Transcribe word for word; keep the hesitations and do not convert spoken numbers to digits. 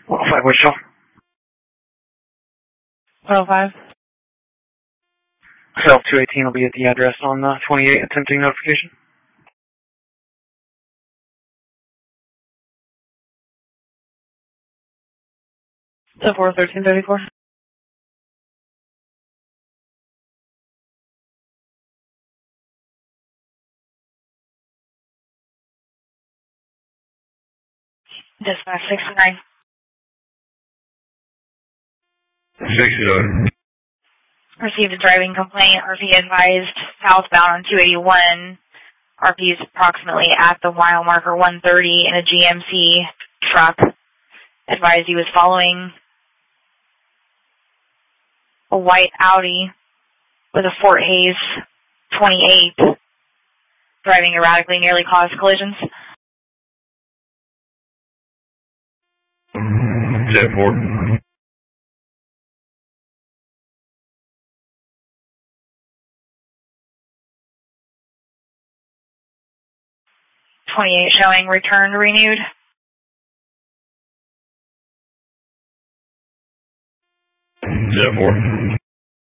one oh five Wichita. one oh five. Cell two eighteen will be at the address on uh, twenty-eight, attempting notification. So four thirteen thirty-four. Dispatch sixty-nine. sixty-nine. Received a driving complaint. R P advised southbound on two eighty-one. R P is approximately at the mile marker one thirty in a G M C truck. Advised he was following a white Audi with a Fort Hayes twenty-eight. Driving erratically nearly caused collisions. ten four. twenty-eight showing returned renewed. ten four.